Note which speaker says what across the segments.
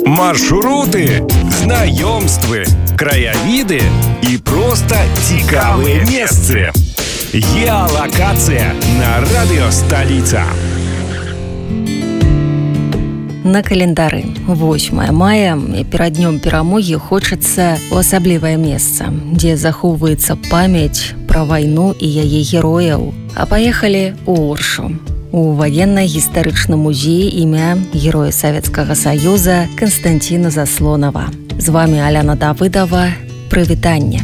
Speaker 1: Маршруты, знаёмствы, краявіды і проста цікавыя месцы. Геалокацыя на радыё Сталіца.
Speaker 2: На календары 8 мая і перад днём перамогі хочацца ў асаблівае месца, дзе захоўваецца памяць пра вайну і яе герояў. А паехалі ў Оршу. У ваенна-гістарычным музеі імя героя Савецкага Саюза Константина Заслонова. З вами Аляна Давыдова. Прывітанне.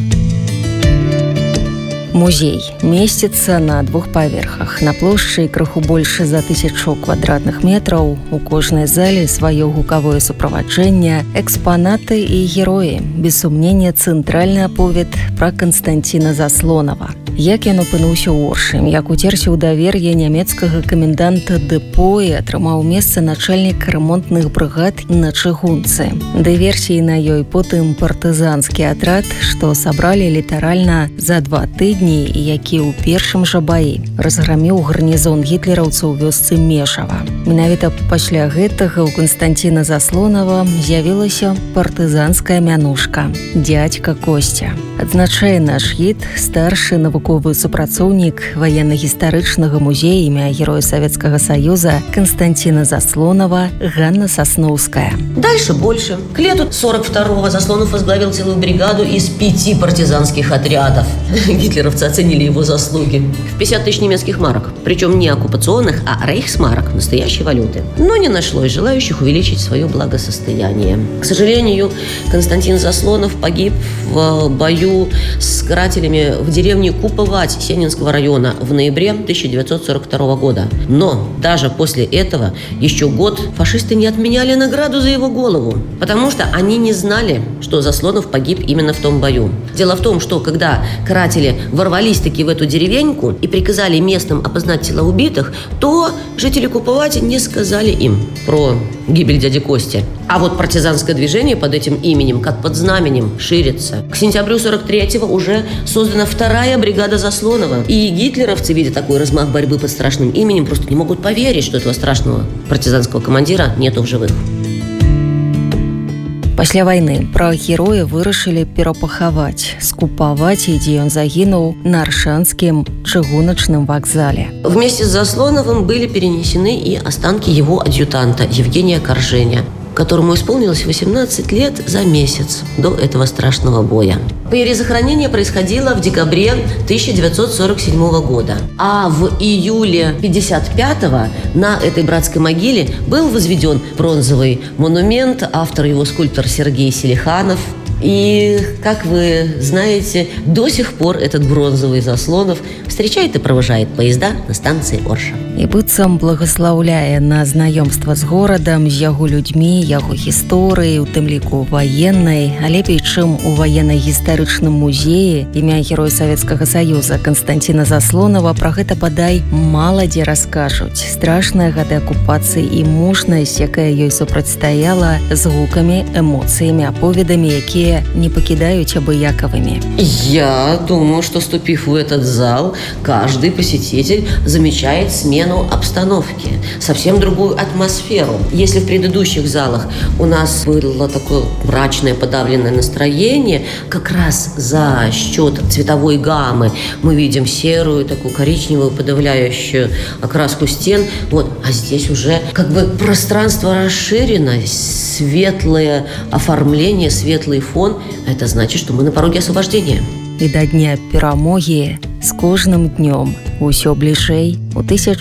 Speaker 2: Музей месціцца на 2 паверхах. На плошчы крыху больш за 1000 квадратных метраў. У кожнай зале сваё гукавое суправаджэнне, экспанаты і героі. Без сумнення, цэнтральны аповед пра Константина Заслонова. Як ён апынуўся ў Оршы, як уцерся ў давер'е нямецкага каменданта дэпо і атрымаў месца начальнік ремонтных брыгад на чыгунцы. Дыверсіі на ёй, потым партызанскі атрад, што сабралі літаральна за 2 тыдні і які ў першым жа баі разграміў гарнізон гітлераўцаў у вёсцы Мешава. Менавіта пасля гэтага ў Константина Заслонова з'явілася партызанская мянушка «Дядька Костя». Адзначае наш гід старшы навуковы супрацоўнік ваенна-гістарычнага музея імя героя Советского Союза Константина Заслонова Ганна Сосновская.
Speaker 3: Дальше больше. К лету 42-го Заслонов возглавил целую бригаду из 5 партизанских отрядов. Гитлеровцы оценили его заслуги в 50 тысяч немецких марок. Причем не оккупационных, а рейхсмарок, настоящей валюты. Но не нашлось желающих увеличить свое благосостояние. К сожалению, Константин Заслонов погиб в бою с карателями в деревне Куповать Сенинского района в ноябре 1942 года. Но даже после этого еще год фашисты не отменяли награду за его голову, потому что они не знали, что Заслонов погиб именно в том бою. Дело в том, что когда каратели ворвались таки в эту деревеньку и приказали местным опознать тела убитых, то жители Куповати не сказали им про гибель дяди Кости. А вот партизанское движение под этим именем, как под знаменем, ширится. К сентябрю 43-го уже создана 2-я бригада Заслонова. И гитлеровцы, видя такой размах борьбы под страшным именем, просто не могут поверить, что этого страшного партизанского командира нету в живых.
Speaker 2: Пасля вайны пра героя вырашылі перапахаваць, скупаваць, дзе ён загінуў на Аршанскім чыгуначным вакзале.
Speaker 3: Вместе с Заслоновым были перенесены и останки его адъютанта Евгения Корженя, которому исполнилось 18 лет за месяц до этого страшного боя. Перезахоронение происходило в декабре 1947 года. А в июле 1955-го на этой братской могиле был возведен бронзовый монумент, автор его скульптор Сергей Селиханов. И, как вы знаете, до сих пор этот бронзовый Заслонов встречает и провожает поезда на станции Орша.
Speaker 2: І быццам благослаўляе на знаёмства з горадам, з яго людзьмі, яго гісторыі, у тым ліку ваеннай, а лепей, чым у ваенна-гістарычным музеі імя героя Советскага Саюза Константина Заслонова, пра гэта бадай мала дзе раскажуць. Страшныя гады акупацыі і мужнасць, якая ёй супрацьстаяла з гукамі, эмоцыямі, аповедамі, якія не пакідаюць абыякавымі.
Speaker 3: Я думаю, что, ступив в этот зал, каждый посетитель замечает смену обстановки, совсем другую атмосферу. Если в предыдущих залах у нас было такое мрачное, подавленное настроение, как раз за счет цветовой гаммы мы видим серую, такую коричневую, подавляющую окраску стен. Вот. А здесь уже как бы пространство расширено, светлое оформление, светлый фон. Это значит, что мы на пороге освобождения.
Speaker 2: І да дня перамогі з кожным днём усё бліжэй. У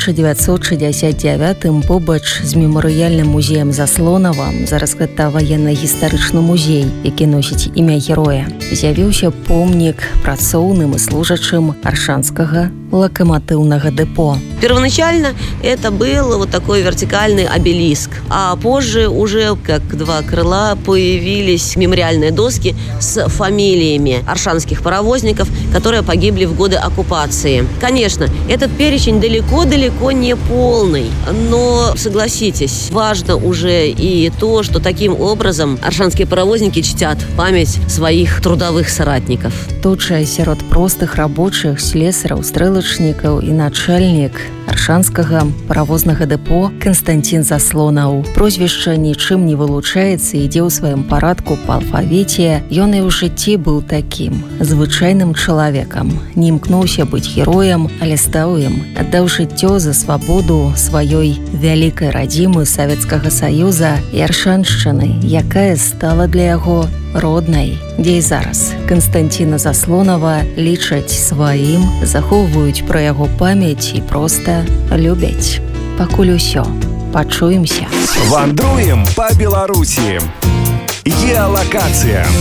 Speaker 2: 1969-м побач з мемарыяльным музеем Заслонова, зараз гэта ваенна-гістарычны музей, які носіць імя героя, з'явіўся помнік працоўным і служачым Аршанскага локомотивного депо.
Speaker 3: Первоначально это был вот такой вертикальный обелиск, а позже уже как 2 крыла появились мемориальные доски с фамилиями аршанских паровозников, которые погибли в годы оккупации. Конечно, этот перечень далеко далеко не полный. Но, согласитесь, важно уже и то, что таким образом аршанские паровозники чтят память своих трудовых соратников.
Speaker 2: Тут жа сярод простых рабочых, слесараў, стрэлачнікаў і начальнік аршанскага паравознага дэпо Константин Заслонаў. Прозвішча нічым не вылучаецца, ідзе ў сваім парадку па алфавіце. Ён і ў жыцці быў такім звычайным чалавекам. Не імкнуўся быць героем, але стаў ім. Аддаў жыццё за свабоду сваёй вялікай радзімы Савецкага Саюза і аршаншчыны, якая стала для яго роднай, дзе і зараз Константина Заслонава лічаць сваім, захоўваюць пра яго памяць і проста любяць. Пакуль усё. Пачуемся.
Speaker 1: Вандруем па Беларусі. Геалокацыя.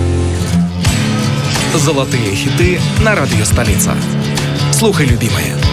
Speaker 4: Золотые хиты на радио «Столица». Слухай, любимая.